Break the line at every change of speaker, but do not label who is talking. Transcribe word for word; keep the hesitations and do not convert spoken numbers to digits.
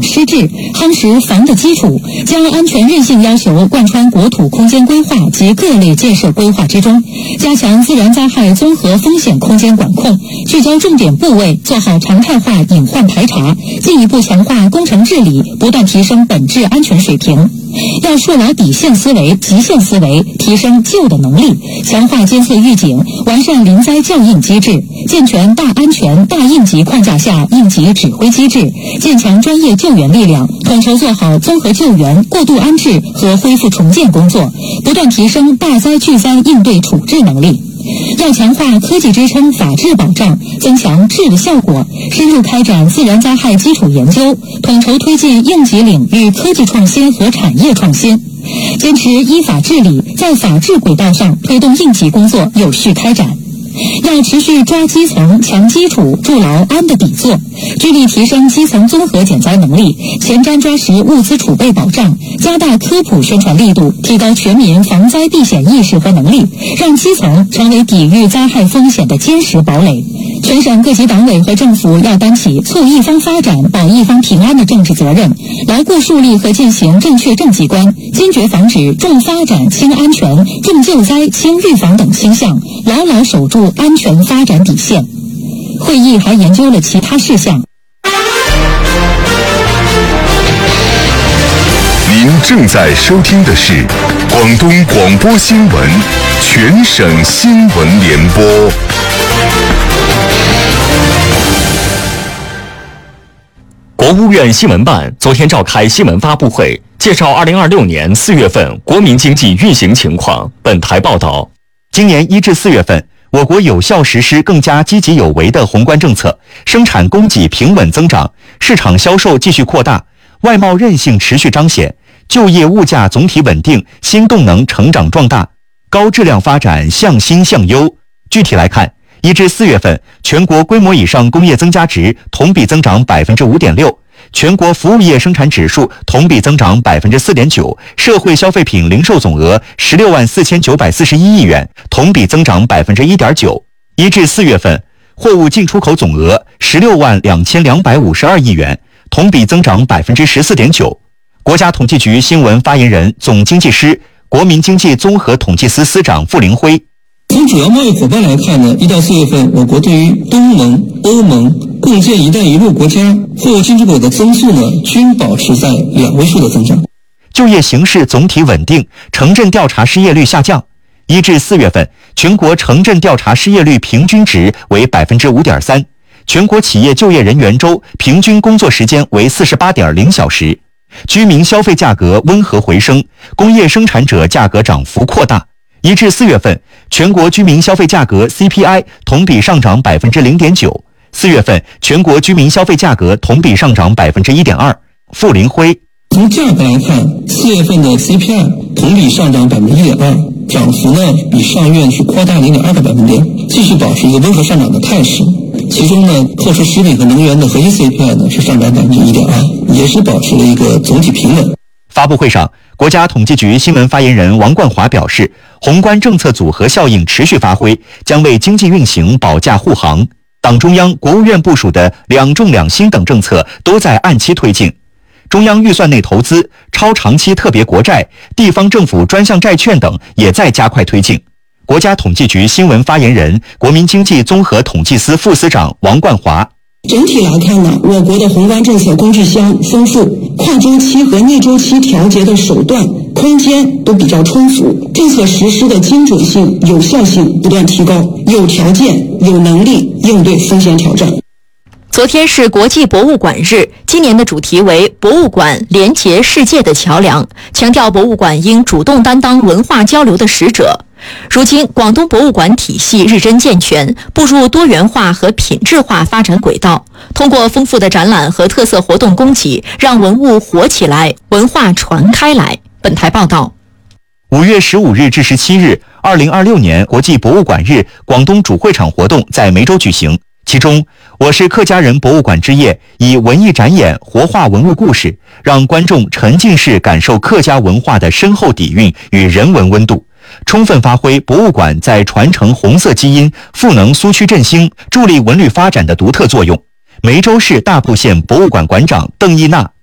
失智，夯实防的基础，将安全韧性要求贯穿国土空间规划及各类建设规划之中，加强自然灾害综合风险空间管控，聚焦重点部位，做好常态化隐患排查，进一步强化工程治理，不断提升本质安全水平。要树牢底线思维、极限思维，提升救的能力，强化监测预警，完善临灾救应机制，健全大安全、大应急框架下应急指挥机制，建强专业救援力量，统筹做好综合救援、过渡安置和恢复重建工作，不断提升大灾巨灾应对处置能力。要强化科技支撑法治保障，增强治理效果，深入开展自然灾害基础研究，统筹推进应急领域科技创新和产业创新，坚持依法治理，在法治轨道上推动应急工作有序开展。要持续抓基层、强基础、筑牢安的底座，聚力提升基层综合减灾能力，前瞻抓实物资储备保障，加大科普宣传力度，提高全民防灾避险意识和能力，让基层成为抵御灾害风险的坚实堡垒。全省各级党委和政府要担起促一方发展、保一方平安的政治责任，牢固树立和践行正确政绩观，坚决防止重发展轻安全、重救灾轻预防等倾向，牢牢守住安全发展底线。会议还研究了其他事项。
您正在收听的是广东广播新闻全省新闻联播。
国务院新闻办昨天召开新闻发布会，介绍二零二六年四月份国民经济运行情况。本台报道，
今年一至四月份，我国有效实施更加积极有为的宏观政策，生产供给平稳增长，市场销售继续扩大，外贸韧性持续彰显，就业物价总体稳定，新动能成长壮大，高质量发展向新向优。具体来看，一至四月份，全国规模以上工业增加值同比增长 百分之五点六， 全国服务业生产指数同比增长 百分之四点九， 社会消费品零售总额十六万四千九百四十一亿元，同比增长 百分之一点九。 一至四月份，货物进出口总额十六万两千两百五十二亿元，同比增长 百分之十四点九。 国家统计局新闻发言人、总经济师、国民经济综合统计司司长傅凌辉，
从主要贸易伙伴来看呢，一到四月份，我国对于东盟、欧盟共建“一带一路”国家货物进出口的增速呢，均保持在两位数的增长。
就业形势总体稳定，城镇调查失业率下降。一至四月份，全国城镇调查失业率平均值为 百分之五点三， 全国企业就业人员周平均工作时间为 四十八点零小时，居民消费价格温和回升，工业生产者价格涨幅扩大。一至四月份，全国居民消费价格 C P I 同比上涨 百分之零点九， 四月份全国居民消费价格同比上涨 百分之一点二。 傅凌辉，
从价格来看，四月份的 C P I 同比上涨 百分之一点二， 涨幅呢比上月是扩大 零点二个百分点，继续保持一个温和上涨的态势。其中呢，扣除食品和能源的核心 C P I 呢是上涨 百分之一点二， 也是保持了一个总体平稳。
发布会上，国家统计局新闻发言人王冠华表示，宏观政策组合效应持续发挥，将为经济运行保驾护航。党中央、国务院部署的两重两新等政策都在按期推进，中央预算内投资、超长期特别国债、地方政府专项债券等也在加快推进。国家统计局新闻发言人、国民经济综合统计司副司长王冠华，
整体来看呢，我国的宏观政策工具箱丰富，跨周期和逆周期调节的手段、空间都比较充足，政策实施的精准性、有效性不断提高，有条件、有能力应对风险挑战。
昨天是国际博物馆日，今年的主题为博物馆连结世界的桥梁，强调博物馆应主动担当文化交流的使者。如今，广东博物馆体系日臻健全，步入多元化和品质化发展轨道。通过丰富的展览和特色活动供给，让文物活起来，文化传开来。本台报道。
五月十五日至十七日，二零二六年国际博物馆日广东主会场活动在梅州举行。其中，我是客家人博物馆之夜以文艺展演活化文物故事，让观众沉浸式感受客家文化的深厚底蕴与人文温度，充分发挥博物馆在传承红色基因、赋能苏区振兴、助力文旅发展的独特作用。梅州市大埔县博物馆馆长邓一娜